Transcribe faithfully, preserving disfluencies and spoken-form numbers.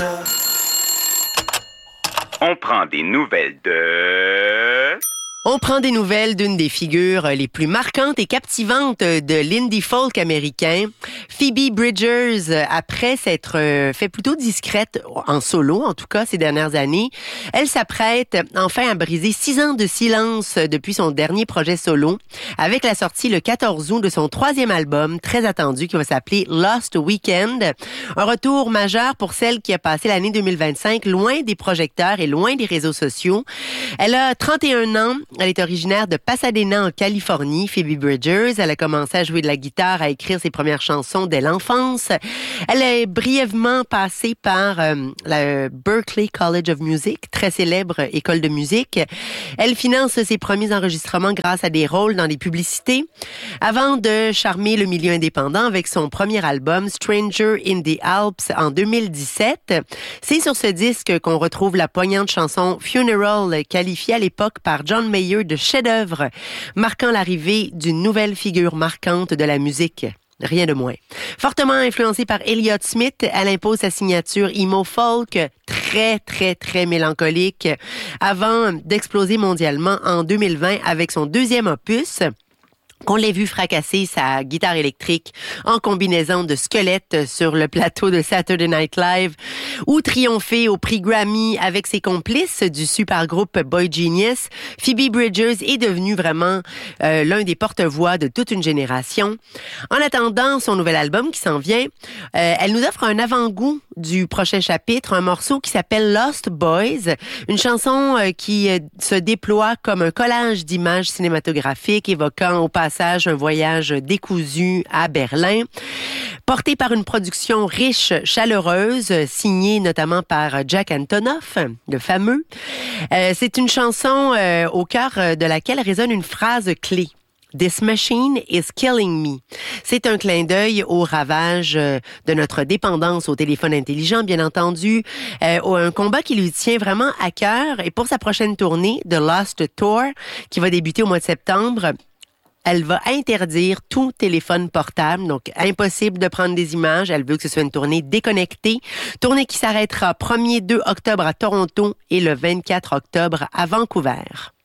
On prend des nouvelles de... On prend des nouvelles d'une des figures les plus marquantes et captivantes de l'indie folk américain, Phoebe Bridgers. Après s'être fait plutôt discrète en solo, en tout cas ces dernières années, elle s'apprête enfin à briser six ans de silence depuis son dernier projet solo, avec la sortie le quatorze août de son troisième album, très attendu, qui va s'appeler Lost Weekend. Un retour majeur pour celle qui a passé l'année deux mille vingt-cinq loin des projecteurs et loin des réseaux sociaux. Elle a trente et un ans. Elle est originaire de Pasadena, en Californie, Phoebe Bridgers. Elle a commencé à jouer de la guitare, à écrire ses premières chansons dès l'enfance. Elle est brièvement passée par euh, la Berklee College of Music, très célèbre école de musique. Elle finance ses premiers enregistrements grâce à des rôles dans les publicités, avant de charmer le milieu indépendant avec son premier album, Stranger in the Alps, en deux mille dix-sept. C'est sur ce disque qu'on retrouve la poignante chanson Funeral, qualifiée à l'époque par John Mayer de chef-d'œuvre, marquant l'arrivée d'une nouvelle figure marquante de la musique. Rien de moins. Fortement influencée par Elliott Smith, elle impose sa signature emo folk, très, très, très mélancolique, avant d'exploser mondialement en deux mille vingt avec son deuxième opus, qu'on l'ait vu fracasser sa guitare électrique en combinaison de squelette sur le plateau de Saturday Night Live, ou triompher au prix Grammy avec ses complices du super groupe Boy Genius. Phoebe Bridgers est devenue vraiment euh, l'un des porte-voix de toute une génération. En attendant son nouvel album qui s'en vient, euh, elle nous offre un avant-goût du prochain chapitre, un morceau qui s'appelle Lost Boys, une chanson euh, qui euh, se déploie comme un collage d'images cinématographiques évoquant au passage un voyage décousu à Berlin, porté par une production riche, chaleureuse, signée notamment par Jack Antonoff, le fameux. Euh, c'est une chanson euh, au cœur de laquelle résonne une phrase clé. This machine is killing me. C'est un clin d'œil au ravage de notre dépendance au téléphone intelligent, bien entendu, euh, un combat qui lui tient vraiment à cœur. Et pour sa prochaine tournée, The Lost Tour, qui va débuter au mois de septembre, elle va interdire tout téléphone portable, donc impossible de prendre des images. Elle veut que ce soit une tournée déconnectée. Tournée qui s'arrêtera premier deux octobre à Toronto et le vingt-quatre octobre à Vancouver.